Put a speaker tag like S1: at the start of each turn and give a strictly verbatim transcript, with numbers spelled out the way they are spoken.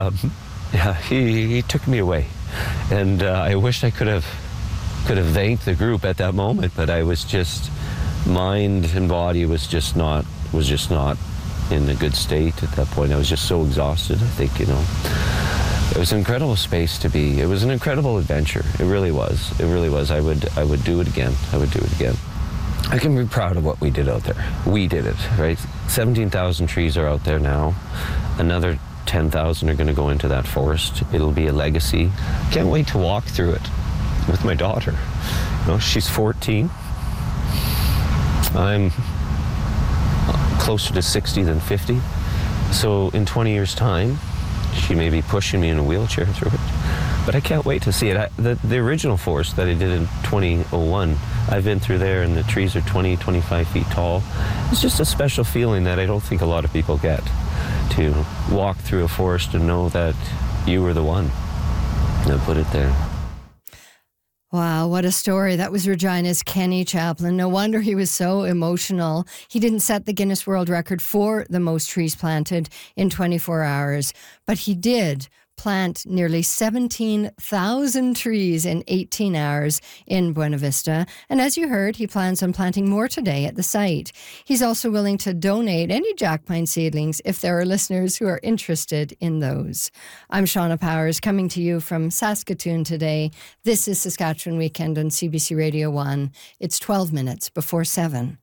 S1: Um, yeah, he, he took me away, and uh, I wish I could have could have thanked the group at that moment, but I was just, mind and body was just not was just not in a good state at that point. I was just so exhausted. I think, you know, it was an incredible space to be. It was an incredible adventure. It really was. It really was. I would I would do it again. I would do it again. I can be proud of what we did out there. We did it, right? seventeen thousand trees are out there now. Another ten thousand are going to go into that forest. It'll be a legacy. Can't wait to walk through it with my daughter. You know, she's fourteen. I'm closer to sixty than fifty. So in twenty years' time, she may be pushing me in a wheelchair through it. But I can't wait to see it. I, the, the original forest that I did in twenty oh one, I've been through there, and the trees are twenty, twenty-five feet tall. It's just a special feeling that I don't think a lot of people get, to walk through a forest and know that you were the one that put it there.
S2: Wow, what a story. That was Regina's Kenny Chaplin. No wonder he was so emotional. He didn't set the Guinness World Record for the most trees planted in twenty-four hours, but he did plant nearly seventeen thousand trees in eighteen hours in Buena Vista. And as you heard, he plans on planting more today at the site. He's also willing to donate any jack pine seedlings if there are listeners who are interested in those. I'm Shauna Powers, coming to you from Saskatoon today. This is Saskatchewan Weekend on C B C Radio one. It's twelve minutes before seven.